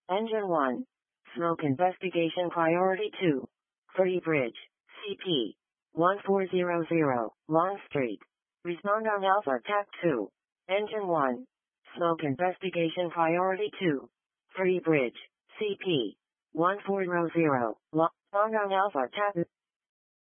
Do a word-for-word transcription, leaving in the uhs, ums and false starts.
Engine one. Smoke investigation priority two. Free Bridge, C P one four zero zero, Long Street. Respond on Alpha T A C two. Engine one. Smoke investigation priority two. Free Bridge, C P one four zero zero, Long on Alpha T A C